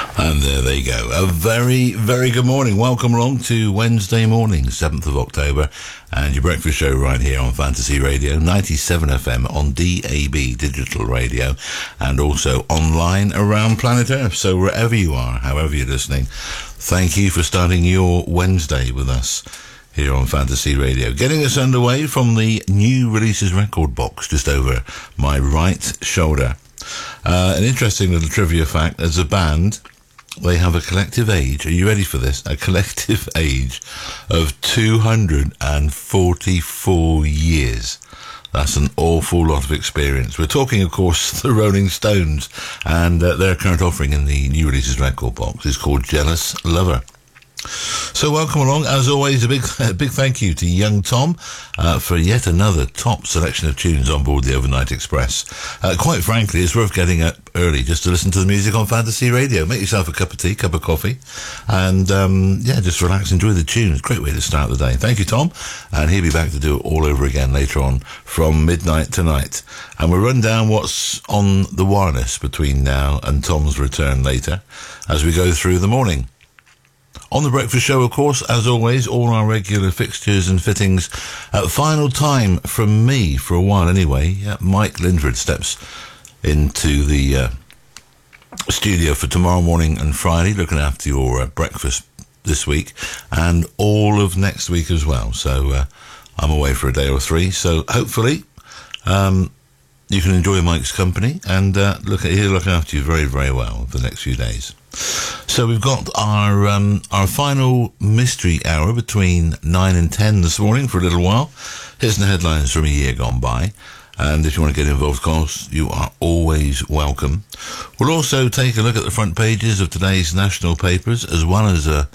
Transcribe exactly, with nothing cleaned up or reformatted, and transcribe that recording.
And there they go. A very, very good morning. Welcome along to Wednesday morning, seventh of October, and your breakfast show right here on Fantasy Radio, ninety-seven F M on D A B digital radio, and also online around planet Earth. So wherever you are, however you're listening, thank you for starting your Wednesday with us here on Fantasy Radio. Getting us underway from the new releases record box just over my right shoulder. Uh, an interesting little trivia fact, as a band, they have a collective age, are you ready for this? A collective age of two hundred forty-four years. That's an awful lot of experience. We're talking, of course, the Rolling Stones, and uh, their current offering in the new releases record box is called Jealous Lover. So welcome along. As always, a big a big thank you to young Tom uh, for yet another top selection of tunes on board the Overnight Express. Uh, quite frankly, it's worth getting up early just to listen to the music on Fantasy Radio. Make yourself a cup of tea, cup of coffee, and um, yeah, just relax, enjoy the tunes. Great way to start the day. Thank you, Tom, and he'll be back to do it all over again later on from midnight tonight. And we'll run down what's on the wireless between now and Tom's return later as we go through the morning. On the breakfast show, of course, as always, all our regular fixtures and fittings. Uh, final time from me, for a while anyway. Uh, Mike Lindford steps into the uh, studio for tomorrow morning and Friday, looking after your uh, breakfast this week and all of next week as well. So uh, I'm away for a day or three. So hopefully um, you can enjoy Mike's company and uh, look at he'll look after you very, very well for the next few days. So we've got our um, our final mystery hour between nine and ten this morning for a little while. Here's the headlines from a year gone by. And if you want to get involved, of course, you are always welcome. We'll also take a look at the front pages of today's national papers, as well as a,